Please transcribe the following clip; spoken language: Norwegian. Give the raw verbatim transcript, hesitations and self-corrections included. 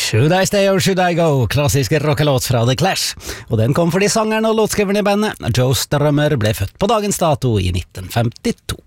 Should I Stay or Should I Go, klassisk rockelåt fra The Clash. Og den kom fordi sangeren og låtskriveren i bandet, Joe Strummer, ble født på dagens dato i nitten femtito.